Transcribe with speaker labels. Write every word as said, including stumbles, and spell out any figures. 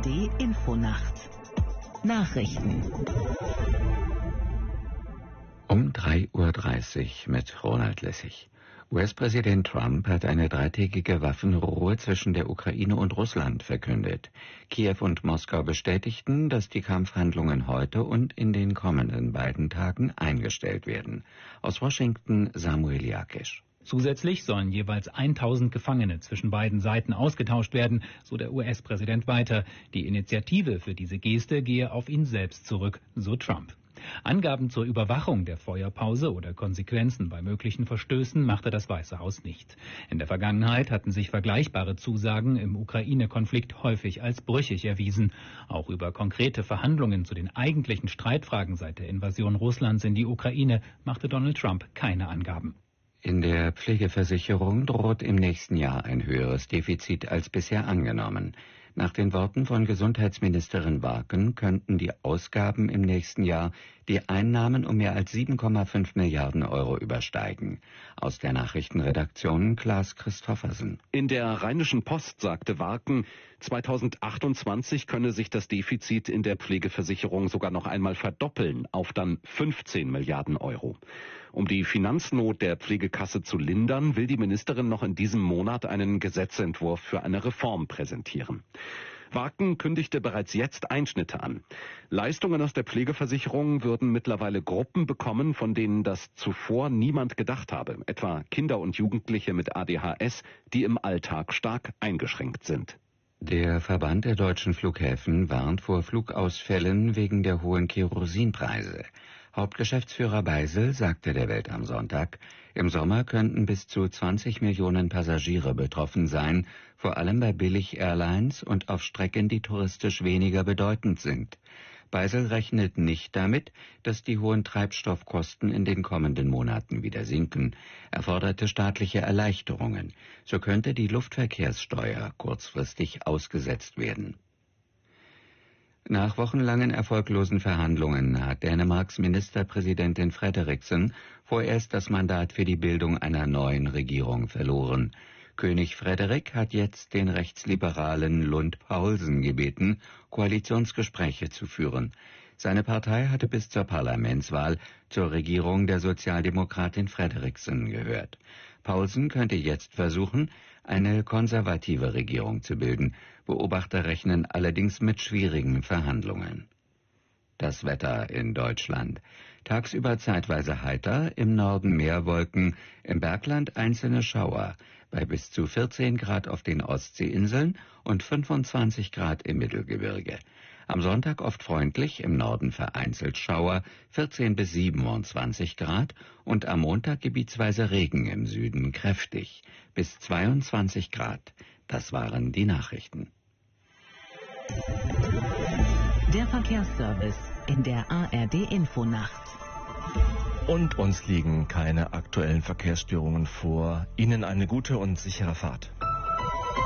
Speaker 1: D Infonacht Nachrichten
Speaker 2: um drei Uhr dreißig mit Ronald Lessig. U S-Präsident Trump hat eine dreitägige Waffenruhe zwischen der Ukraine und Russland verkündet. Kiew und Moskau bestätigten, dass die Kampfhandlungen heute und in den kommenden beiden Tagen eingestellt werden. Aus Washington Samuel Jakisch.
Speaker 3: Zusätzlich sollen jeweils tausend Gefangene zwischen beiden Seiten ausgetauscht werden, so der U S-Präsident weiter. Die Initiative für diese Geste gehe auf ihn selbst zurück, so Trump. Angaben zur Überwachung der Feuerpause oder Konsequenzen bei möglichen Verstößen machte das Weiße Haus nicht. In der Vergangenheit hatten sich vergleichbare Zusagen im Ukraine-Konflikt häufig als brüchig erwiesen. Auch über konkrete Verhandlungen zu den eigentlichen Streitfragen seit der Invasion Russlands in die Ukraine machte Donald Trump keine Angaben.
Speaker 2: In der Pflegeversicherung droht im nächsten Jahr ein höheres Defizit als bisher angenommen. Nach den Worten von Gesundheitsministerin Warken könnten die Ausgaben im nächsten Jahr die Einnahmen um mehr als sieben Komma fünf Milliarden Euro übersteigen. Aus der Nachrichtenredaktion Klaas Christoffersen.
Speaker 4: In der Rheinischen Post sagte Warken, zweitausendachtundzwanzig könne sich das Defizit in der Pflegeversicherung sogar noch einmal verdoppeln auf dann fünfzehn Milliarden Euro. Um die Finanznot der Pflegekasse zu lindern, will die Ministerin noch in diesem Monat einen Gesetzentwurf für eine Reform präsentieren. Warken kündigte bereits jetzt Einschnitte an. Leistungen aus der Pflegeversicherung würden mittlerweile Gruppen bekommen, von denen das zuvor niemand gedacht habe, etwa Kinder und Jugendliche mit A D H S, die im Alltag stark eingeschränkt sind.
Speaker 2: Der Verband der deutschen Flughäfen warnt vor Flugausfällen wegen der hohen Kerosinpreise. Hauptgeschäftsführer Beisel sagte der Welt am Sonntag, im Sommer könnten bis zu zwanzig Millionen Passagiere betroffen sein, vor allem bei Billig-Airlines und auf Strecken, die touristisch weniger bedeutend sind. Beisel rechnet nicht damit, dass die hohen Treibstoffkosten in den kommenden Monaten wieder sinken. Er forderte staatliche Erleichterungen. So könnte die Luftverkehrssteuer kurzfristig ausgesetzt werden. Nach wochenlangen erfolglosen Verhandlungen hat Dänemarks Ministerpräsidentin Frederiksen vorerst das Mandat für die Bildung einer neuen Regierung verloren. König Frederik hat jetzt den rechtsliberalen Lund Poulsen gebeten, Koalitionsgespräche zu führen. Seine Partei hatte bis zur Parlamentswahl zur Regierung der Sozialdemokratin Frederiksen gehört. Poulsen könnte jetzt versuchen, eine konservative Regierung zu bilden. Beobachter rechnen allerdings mit schwierigen Verhandlungen. Das Wetter in Deutschland. Tagsüber zeitweise heiter, im Norden mehr Wolken, im Bergland einzelne Schauer, bei bis zu vierzehn Grad auf den Ostseeinseln und fünfundzwanzig Grad im Mittelgebirge. Am Sonntag oft freundlich, im Norden vereinzelt Schauer, vierzehn bis siebenundzwanzig Grad und am Montag gebietsweise Regen, im Süden kräftig, bis zweiundzwanzig Grad. Das waren die Nachrichten.
Speaker 1: Der Verkehrsservice in der A R D Infonacht.
Speaker 5: Und uns liegen keine aktuellen Verkehrsstörungen vor. Ihnen eine gute und sichere Fahrt.